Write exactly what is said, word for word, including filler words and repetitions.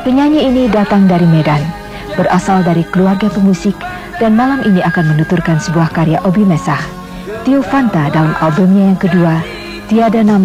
Penyanyi ini datang dari Medan, berasal dari keluarga pemusik, dan malam ini akan menuturkan sebuah karya Obi Mesah, Tio Fanta, dalam albumnya yang kedua, Tiada Nama.